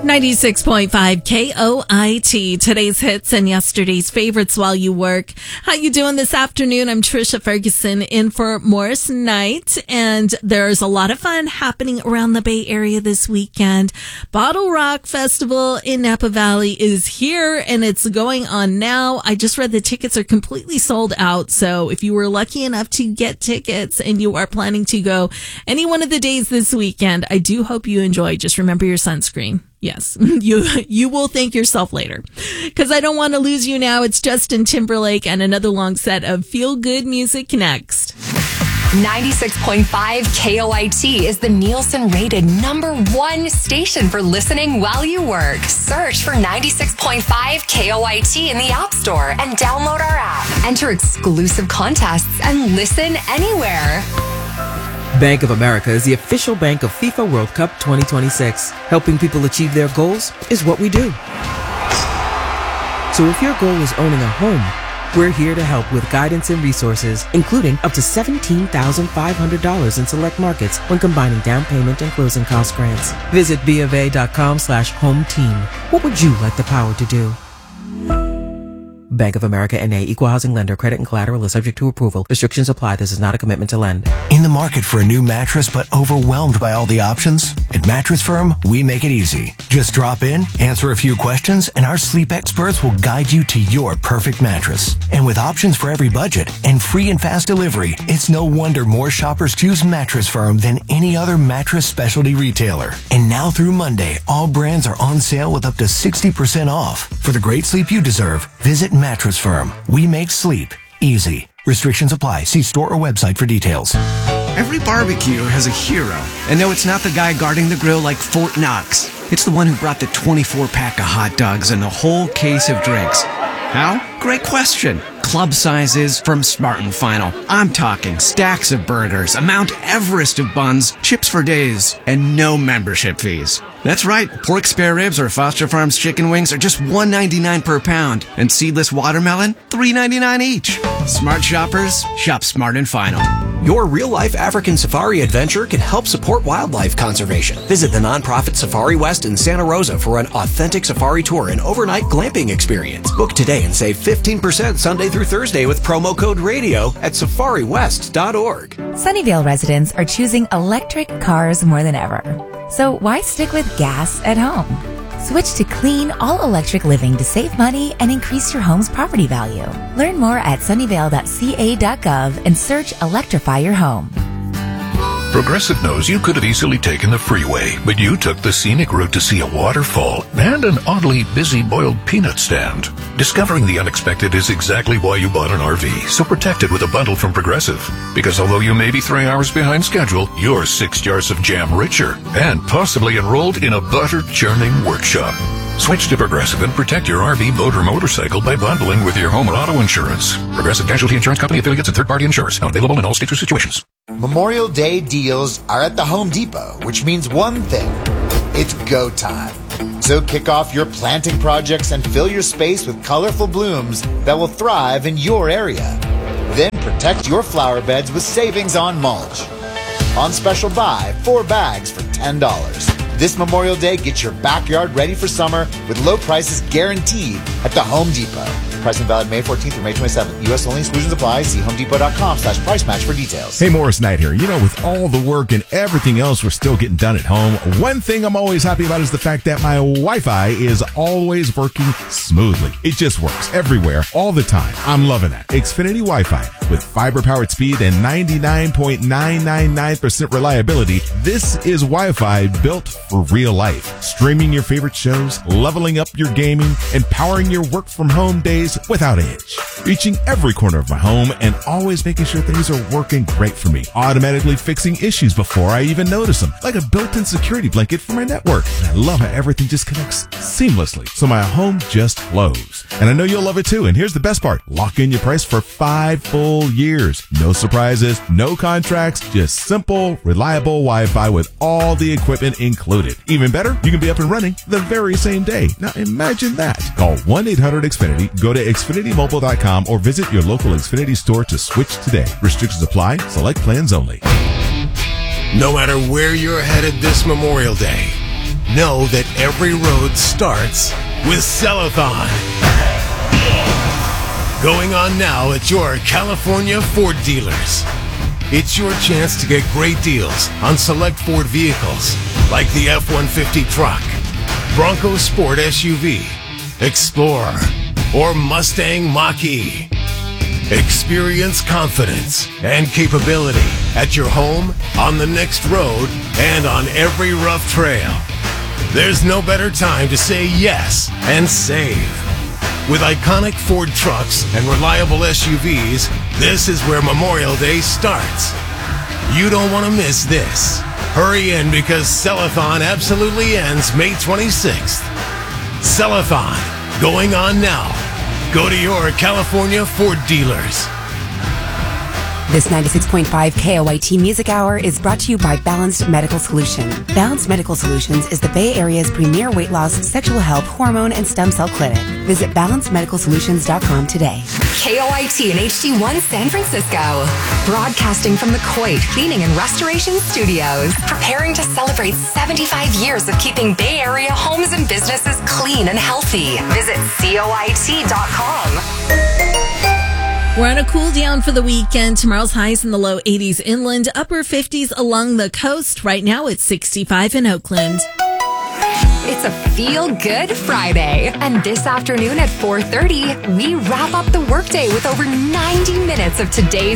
96.5 KOIT, today's hits and yesterday's favorites while you work. How you doing this afternoon? I'm Trisha Ferguson in for Morris Knight, and there's a lot of fun happening around the Bay Area this weekend. Bottle Rock Festival in Napa Valley is here, and it's going on now. I just read the tickets are completely sold out, so if you were lucky enough to get tickets and you are planning to go any one of the days this weekend, I do hope you enjoy. Just remember your sunscreen. Yes, you will thank yourself later. Because I don't want to lose you now. It's Justin Timberlake and another long set of feel-good music next. 96.5 KOIT is the Nielsen-rated #1 station for listening while you work. Search for 96.5 KOIT in the App Store and download our app. Enter exclusive contests and listen anywhere. Bank of America is the official bank of FIFA World Cup 2026. Helping people achieve their goals is what we do. So if your goal is owning a home, we're here to help with guidance and resources, including up to $17,500 in select markets when combining down payment and closing cost grants. Visit BofA.com/home team. What would you like the power to do? Bank of America N.A. Equal Housing Lender. Credit and collateral is subject to approval. Restrictions apply. This is not a commitment to lend. In the market for a new mattress but overwhelmed by all the options? At Mattress Firm, we make it easy. Just drop in, answer a few questions, and our sleep experts will guide you to your perfect mattress. And with options for every budget and free and fast delivery, it's no wonder more shoppers choose Mattress Firm than any other mattress specialty retailer. And now through Monday, all brands are on sale with up to 60% off. For the great sleep you deserve, visit Mattress Firm. We make sleep easy. Restrictions apply. See store or website for details. Every barbecue has a hero. And no, it's not the guy guarding the grill like Fort Knox. It's the one who brought the 24-pack of hot dogs and a whole case of drinks. How? Great question. Club sizes from Smart & Final. I'm talking stacks of burgers, a Mount Everest of buns, chips for days, and no membership fees. That's right, pork spare ribs or Foster Farms chicken wings are just $1.99 per pound, and seedless watermelon, $3.99 each. Smart shoppers, shop Smart & Final. Your real-life African safari adventure can help support wildlife conservation. Visit the nonprofit Safari West in Santa Rosa for an authentic safari tour and overnight glamping experience. Book today and save 15% Sunday through Thursday with promo code RADIO at safariwest.org. Sunnyvale residents are choosing electric cars more than ever. So why stick with gas at home? Switch to clean, all-electric living to save money and increase your home's property value. Learn more at sunnyvale.ca.gov and search Electrify Your Home. Progressive knows you could have easily taken the freeway, but you took the scenic route to see a waterfall and an oddly busy boiled peanut stand. Discovering the unexpected is exactly why you bought an RV, so protect it with a bundle from Progressive. Because although you may be 3 hours behind schedule, you're 6 jars of jam richer and possibly enrolled in a butter-churning workshop. Switch to Progressive and protect your RV, boat, or motorcycle by bundling with your home or auto insurance. Progressive Casualty Insurance Company affiliates and third-party insurers. Not available in all states or situations. Memorial Day deals are at the Home Depot, which means one thing. It's go time. So kick off your planting projects and fill your space with colorful blooms that will thrive in your area. Then protect your flower beds with savings on mulch. On special buy, 4 bags for $10. This Memorial Day, get your backyard ready for summer with low prices guaranteed at the Home Depot. Pricing valid May 14th through May 27th. U.S. only. Exclusions apply. See homedepot.com/price match for details. Hey, Morris Knight here. You know, with all the work and everything else we're still getting done at home, one thing I'm always happy about is the fact that my Wi-Fi is always working smoothly. It just works everywhere, all the time. I'm loving that. Xfinity Wi-Fi with fiber-powered speed and 99.999% reliability. This is Wi-Fi built for real life. Streaming your favorite shows, leveling up your gaming, and powering your work from home days without edge. Reaching every corner of my home and always making sure things are working great for me. Automatically fixing issues before I even notice them, like a built-in security blanket for my network. And I love how everything just connects seamlessly, so my home just flows. And I know you'll love it too. And here's the best part. Lock in your price for 5 full years. No surprises, no contracts, just simple, reliable Wi-Fi with all the equipment included. Even better, you can be up and running the very same day. Now imagine that. Call 1-800-XFINITY, go to xfinitymobile.com or visit your local Xfinity store to switch today. Restrictions apply. Select plans only. No matter where you're headed this Memorial Day, know that every road starts with Cellathon. Going on now at your California Ford dealers. It's your chance to get great deals on select Ford vehicles like the F-150 truck, Bronco Sport SUV, Explorer, or Mustang Mach-E. Experience confidence and capability at your home, on the next road, and on every rough trail. There's no better time to say yes and save. With iconic Ford trucks and reliable SUVs, this is where Memorial Day starts. You don't want to miss this. Hurry in because Cellathon absolutely ends May 26th. Cellathon, going on now. Go to your California Ford dealers. This 96.5 KOIT Music Hour is brought to you by Balanced Medical Solution. Balanced Medical Solutions is the Bay Area's premier weight loss, sexual health, hormone, and stem cell clinic. Visit balancedmedicalsolutions.com today. KOIT and HD1 San Francisco. Broadcasting from the Coit Cleaning and Restoration Studios. Preparing to celebrate 75 years of keeping Bay Area homes and businesses clean and healthy. Visit COIT.com. We're on a cool down for the weekend. Tomorrow's highs in the low 80s inland, upper 50s along the coast. Right now it's 65 in Oakland. It's a feel-good Friday. And this afternoon at 4:30, we wrap up the workday with over 90 minutes of today's